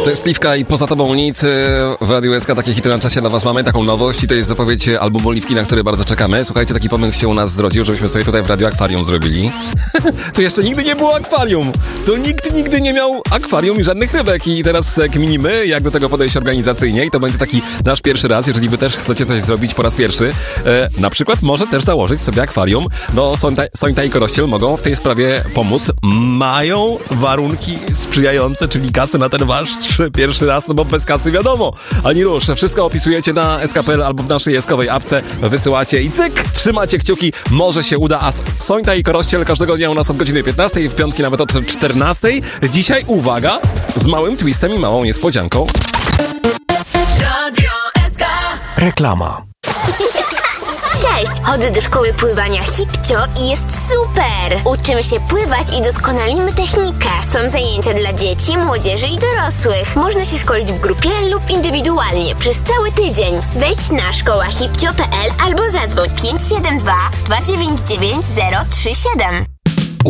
To jest Liwka i Poza Tobą nic. W Radiu SK takie hity na czasie dla was mamy, taką nowość i to jest zapowiedź albumu Liwki, na który bardzo czekamy. Słuchajcie, taki pomysł się u nas zrodził, żebyśmy sobie tutaj w Radio Akwarium zrobili. Tu jeszcze nigdy nie było akwarium. Tu nikt nigdy nie miał akwarium i żadnych rybek i teraz kminimy, jak do tego podejść organizacyjnie i to będzie taki nasz pierwszy raz, jeżeli wy też chcecie coś zrobić po raz pierwszy. Na przykład może też założyć sobie akwarium. No Sońta i Korościel mogą w tej sprawie pomóc. Mają warunki sprzyjające, czyli kasy na ten wasz pierwszy raz, no bo bez kasy wiadomo, ani rusz. Wszystko opisujecie na SK.pl albo w naszej jeskowej apce, wysyłacie i cyk, trzymacie kciuki, może się uda, a Sońta i Korościel każdego dnia u nas od godziny 15, w piątki nawet od 14. Dzisiaj, uwaga, z małym twistem i małą niespodzianką. Radio SK. Reklama. Cześć! Chodzę do szkoły pływania Hipcio i jest super! Uczymy się pływać i doskonalimy technikę. Są zajęcia dla dzieci, młodzieży i dorosłych. Można się szkolić w grupie lub indywidualnie przez cały tydzień. Wejdź na szkołahipcio.pl albo zadzwoń 572 299 037.